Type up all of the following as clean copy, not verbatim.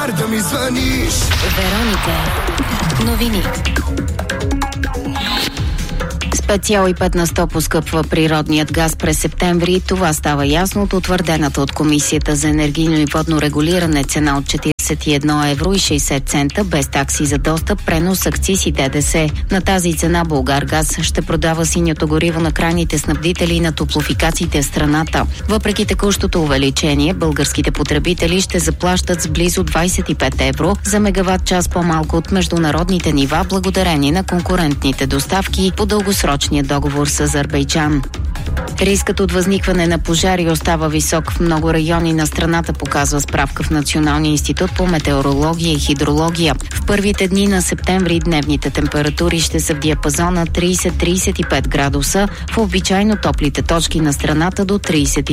макар да ми звъниш. Вероника. Новини. С 5,5% поскъпва природният газ през септември. Това става ясно от утвърдената от Комисията за енергийно и водно регулиране цена от 41 евро и 60 цента без такси за достъп, пренос, акциз и ДДС. На тази цена Булгаргаз ще продава синьото гориво на крайните снабдители на топлофикациите в страната. Въпреки текущото увеличение, българските потребители ще заплащат с близо 25 евро за мегаватт час по-малко от международните нива, благодарение на конкурентните доставки по дългосрочния договор с Азербайджан. Рискът от възникване на пожари остава висок в много райони на страната, показва справка в Националния институт по метеорология и хидрология. В първите дни на септември дневните температури ще са в диапазона 30-35 градуса, в обичайно топлите точки на страната до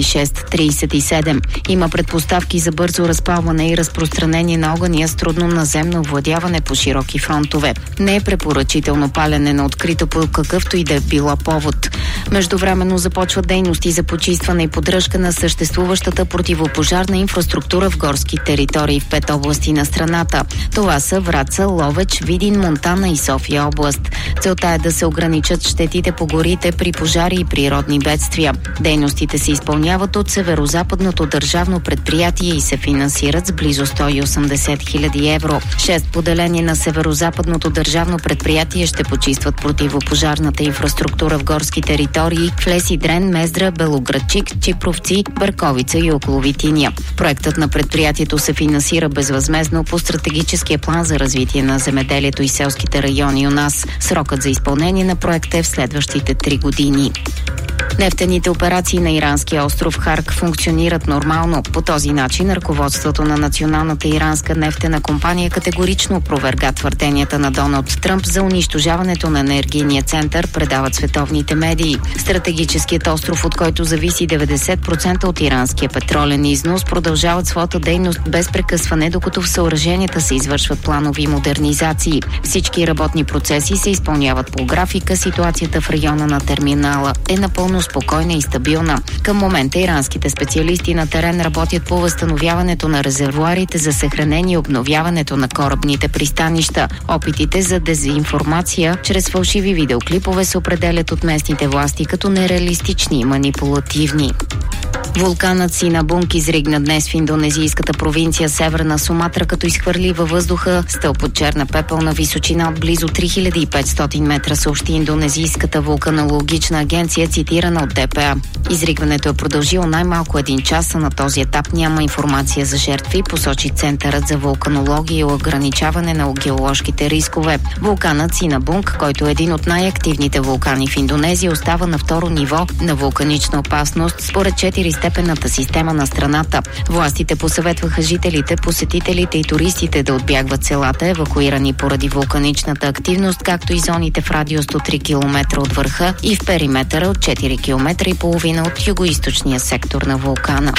36-37. Има предпоставки за бързо разпалване и разпространение на огъня с трудно наземно овладяване по широки фронтове. Не е препоръчително палене на открито по какъвто и да е било повод. Междувременно започват дейности за почистване и поддръжка на съществуващата противопожарна инфраструктура в горски територии в 5 области на страната. Това са Враца, Ловеч, Видин, Монтана и София област. Целта е да се ограничат щетите по горите при пожари и природни бедствия. Дейностите се изпълняват от Северозападното държавно предприятие и се финансират с близо 180 хиляди евро. 6 поделения на Северозападното държавно предприятие ще почистват противопожарната инфраструктура в горски територии в Лесидрен, Мездра, Белоградчик, Чипровци, Бърковица и около Витиния. Проектът на предприятието се финансира безвъзмездно по стратегическия план за развитие на земеделието и селските райони у нас. Срокът за изпълнение на проекта е в следващите 3 години. Нефтените операции на иранския остров Харк функционират нормално. По този начин ръководството на Националната иранска нефтена компания категорично опроверга твърденията на Доналд Тръмп за унищожаването на енергийния център, предават световните медии. Стратегическият остров, от който зависи 90% от иранския петролен износ, продължават своята дейност без прекъсване, докато в съоръженията се извършват планови модернизации. Всички работни процеси се изпълняват по графика. Ситуацията в района на терминала е напълно спокойна и стабилна. Към момента иранските специалисти на терен работят по възстановяването на резервоарите за съхранение и обновяването на корабните пристанища. Опитите за дезинформация чрез фалшиви видеоклипове се определят от местните власти като нереалистични и манипулативни. Вулканът Синабунг изригна днес в индонезийската провинция Северна Суматра, като изхвърли във въздуха стълб от черна пепел на височина от близо 3500 метра, съобщи индонезийската вулканологична агенция, цитирана от ДПА. Изригването е продължило най-малко 1 час, а на този етап няма информация за жертви, посочи Центърът за вулканология и ограничаване на геоложките рискове. Вулканът Синабунг, който е един от най-активните вулкани в Индонезия, остава на второ ниво на вулканична опасност според 4-степенната система на страната. Властите посъветваха жителите, посетителите и туристите да отбягват селата, евакуирани поради вулканичната активност, както и зоните в радиус до 3 км от върха и в периметъра от 4 км и половина от югоизточния сектор на вулкана.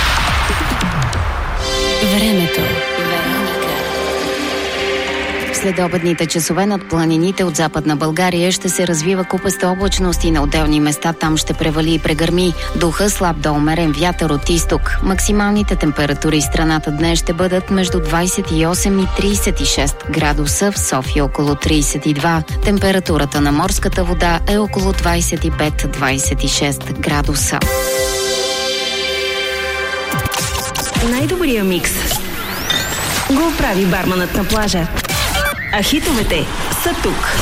Времето. Следобедните часове над планините от Западна България ще се развива купеста облачност и на отделни места там ще превали и прегърми. Духа слаб до умерен вятър от изток. Максималните температури в страната днес ще бъдат между 28 и 36 градуса, в София около 32. Температурата на морската вода е около 25-26 градуса. Най-добрия микс го прави барманът на плажа. А хитовете са тук.